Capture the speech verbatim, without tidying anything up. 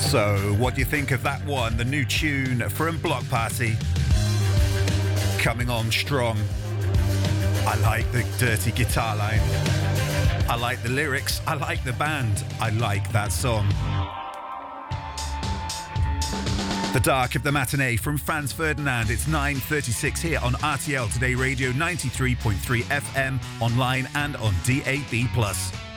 So, what do you think of that one? The new tune from Block Party. Coming on strong. I like the dirty guitar line. I like the lyrics. I like the band. I like that song. The Dark of the Matinee from Franz Ferdinand. It's nine thirty-six here on R T L Today Radio, ninety-three point three F M, online and on D A B plus.